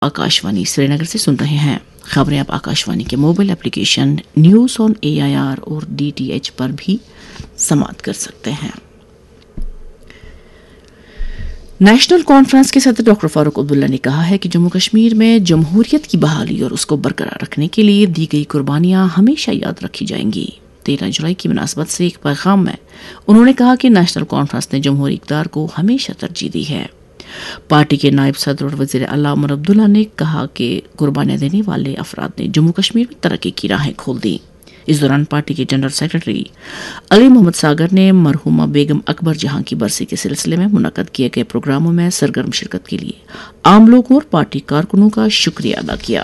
आकाशवाणी श्रीनगर से सुन रहे हैं। खबरें आप आकाशवाणी के mobile application news on AIR और DTH पर भी समाप्त कर सकते हैं। नेशनल कॉन्फ्रेंस के सदर डॉक्टर फारूक अब्दुल्ला ने कहा है कि जम्मू कश्मीर में जमहूरियत की बहाली और उसको बरकरार रखने के लिए दी गई कुर्बानियां हमेशा याद रखी जाएंगी। 13 जुलाई की मुनासबत से एक पैगाम में उन्होंने कहा कि नेशनल कॉन्फ्रेंस ने जमहूरी इक़्तिदार को हमेशा तरजीह दी है। पार्टी के नायब सदर और वज़ीर आला उमर अब्दुल्ला ने कहा कि कुर्बानियां देने वाले अफराद ने जम्मू कश्मीर में तरक्की की राहें खोल दी। इस दौरान पार्टी के जनरल सेक्रेटरी अली मोहम्मद सागर ने मरहुमा बेगम अकबर जहां की बरसी के सिलसिले में मुनक्कद किए गए प्रोग्रामों में सरगर्म शिरकत के लिए आम लोगों और पार्टी कारकुनों का शुक्रिया अदा किया।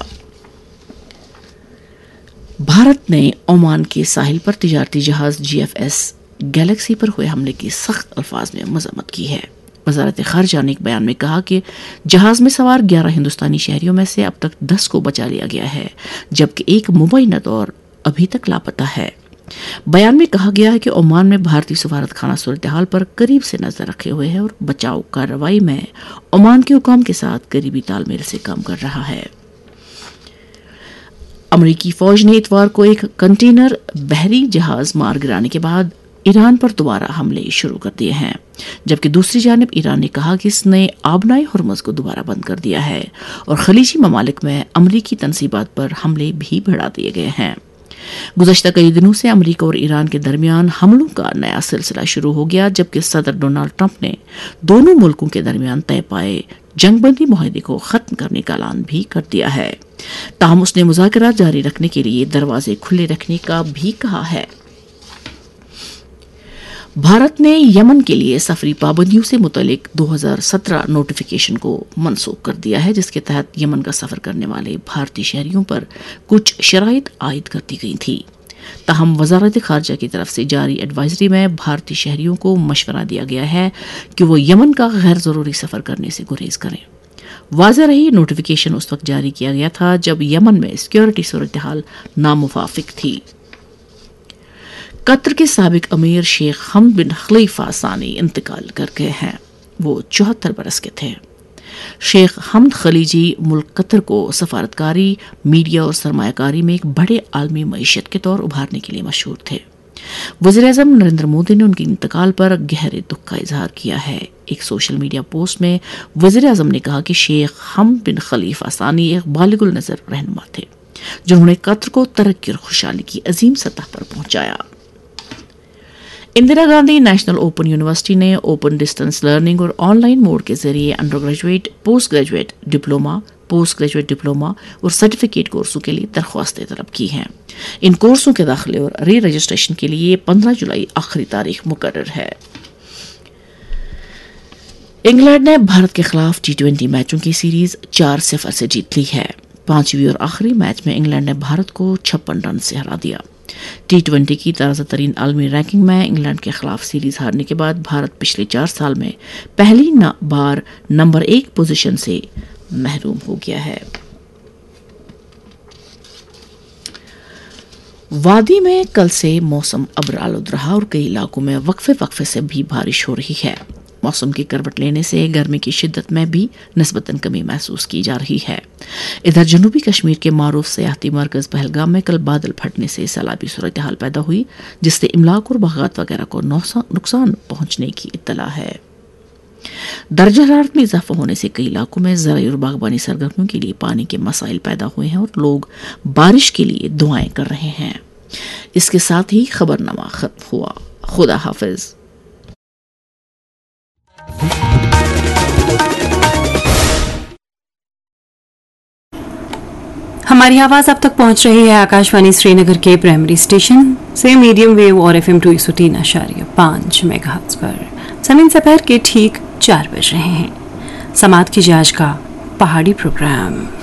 भारत ने ओमान के साहिल पर तिजारती जहाज GFS गैलेक्सी पर हुए हमले की सख्त अल्फाज में मजम्मत की है। वजारत खारजा ने एक बयान में कहा कि जहाज में सवार 11 हिंदुस्तानी शहरियों में से अब तक 10 को बचा लिया गया है, जबकि एक मुबैनत और अभी तक लापता है। बयान में कहा गया है कि ओमान में भारतीय सफारत खाना सूरत-ए-हाल पर करीब से नजर रखे हुए है और बचाव कार्रवाई में ओमान के हुकाम के साथ करीबी तालमेल से काम कर रहा है। अमरीकी फौज ने इतवार को एक कंटेनर बहरी जहाज मार गिराने के बाद ईरान पर दोबारा हमले शुरू कर दिए हैं, जबकि दूसरी जानिब ईरान ने कहा कि इसने आबनाए हुर्मुज़ को दोबारा बंद कर दिया है और खलीजी ममालिक में अमरीकी तनसीबात पर हमले भी बढ़ा दिए गए हैं। गुज़श्ता कई दिनों से अमरीका और ईरान के दरमियान हमलों का नया सिलसिला शुरू हो गया, जबकि सदर डोनाल्ड ट्रंप ने दोनों मुल्कों के दरमियान तय पाए जंगबंदी मुआहदे को खत्म करने का ऐलान भी कर दिया है। ताहम उसने मुज़ाकरात जारी रखने के लिए दरवाजे खुले रखने का भी कहा है। भारत ने यमन के लिए सफरी पाबंदियों से मुतल्लिक 2017 नोटिफिकेशन को मनसूख कर दिया है, जिसके तहत यमन का सफर करने वाले भारतीय शहरियों पर कुछ शराइत आयद कर दी गई थी। ताहम वजारत खारजा की तरफ से जारी एडवाइजरी में भारतीय शहरियों को मशवरा दिया गया है कि वो यमन का गैर जरूरी सफर करने से गुरेज करें। वाज़ेह रही, नोटिफिकेशन उस वक्त जारी किया गया था जब यमन में सिक्योरिटी सूरत-ए-हाल नामुवाफिक थी। कतर के साबिक अमीर शेख हमद बिन खलीफा सानी इंतकाल कर गए हैं। वो 74 बरस के थे। शेख हमद खलीजी मुल्क कतर को सफारतकारी, मीडिया और सरमायाकारी में एक बड़े आलमी मईशत के तौर उभारने के लिए मशहूर थे। वज़ीर-ए-आज़म नरेंद्र मोदी ने उनके इंतकाल पर गहरे दुख का इजहार किया है। एक सोशल मीडिया पोस्ट में वज़ीर-ए-आज़म ने कहा कि शेख हमद बिन खलीफा सानी एक बालिगुल नजर रहनुमा थे, जिन्होंने कतर को तरक्की और खुशहाली की अजीम सतह पर पहुंचाया। Indira Gandhi national open university ने ओपन डिस्टेंस लर्निंग और ऑनलाइन मोड के जरिए under graduate, post graduate diploma और सर्टिफिकेट कोर्सों के लिए दरख्वास्तें तलब की हैं। इन कोर्सों के दाखिले और री रजिस्ट्रेशन के लिए 15 जुलाई आखिरी तारीख मुकर्रर है। इंग्लैंड ने भारत के खिलाफ T20 मैचों की सीरीज 4-0 से जीत ली है। 5वीं और आखिरी मैच में इंग्लैंड ने भारत को 56 रन से हरा दिया। T20 की ताज़ा तरीन आलमी रैंकिंग में इंग्लैंड के खिलाफ सीरीज हारने के बाद भारत पिछले 4 साल में पहली बार नंबर 1 पोजीशन से महरूम हो गया है। वादी में कल से मौसम अबरालुद रहा और कई इलाकों में वक्फे से भी बारिश हो रही है। मौसम की करवट लेने से गर्मी की शिद्दत में भी निस्बतन कमी महसूस की जा रही है। इधर जनूबी कश्मीर के मारूफ सयाहती मरकज पहलगाम में कल बादल फटने से सैलाबी सूरत हाल पैदा हुई, जिससे इमलाक और बागात वगैरह को नुकसान पहुंचने की इत्तला है। दर्जा हरारत में इजाफा होने से कई इलाकों में ज़राई और बागबानी सरगर्मियों के लिए पानी के मसाइल पैदा हुए हैं और लोग बारिश के लिए दुआएं कर रहे हैं। इसके साथ ही खबरनामा खत्म हुआ। खुदा हाफिज। हमारी आवाज अब तक पहुंच रही है आकाशवाणी श्रीनगर के प्राइमरी स्टेशन से मीडियम वेव और FM 203.5 मेगाहर्ट्ज पर। जमीन से पैर के ठीक 4 बज रहे हैं। समाप्त कीजिए आज का पहाड़ी प्रोग्राम।